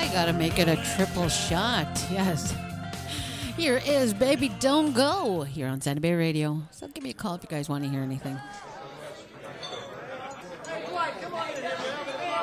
Gotta make it a triple shot. Yes. Here is Baby Don't Go here on Santa Bay Radio. So give me a call if you guys want to hear anything.